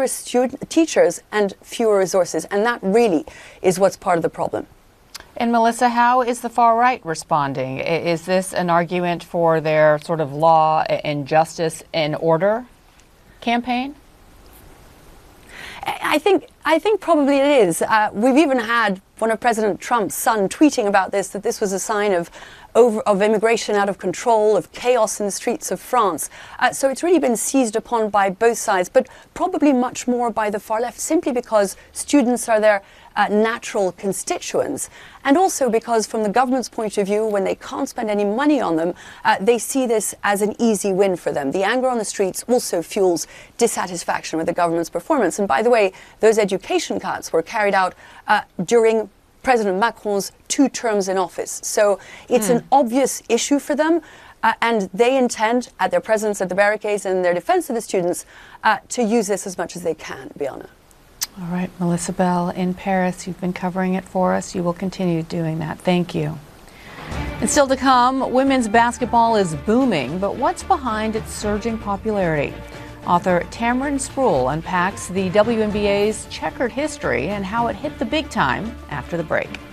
fewer teachers and fewer resources. And that really is what's part of the problem. And Melissa, how is the far right responding? Is this an argument for their sort of law and justice and order campaign? I think probably it is. We've even had one of President Trump's son tweeting about this, that this was a sign of immigration out of control, of chaos in the streets of France. So it's really been seized upon by both sides, but probably much more by the far left, simply because students are their natural constituents, and also because from the government's point of view, when they can't spend any money on them, they see this as an easy win for them. The anger on the streets also fuels dissatisfaction with the government's performance. And by the way, those education cuts were carried out during President Macron's 2 terms in office. So it's an obvious issue for them. And they intend, at their presence at the barricades and their defense of the students, to use this as much as they can, Bianna. All right, Melissa Bell in Paris, you've been covering it for us. You will continue doing that. Thank you. And still to come, women's basketball is booming, but what's behind its surging popularity? Author Tamron Spruill unpacks the WNBA's checkered history and how it hit the big time after the break.